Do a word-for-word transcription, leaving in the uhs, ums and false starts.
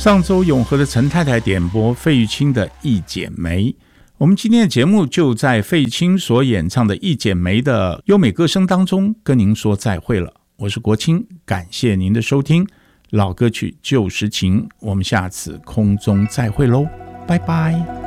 上周永和的陈太太点播费玉清的《一剪梅》，我们今天的节目就在费玉清所演唱的《一剪梅》的优美歌声当中跟您说再会了。我是国清，感谢您的收听，老歌曲旧时情，我们下次空中再会喽，拜拜。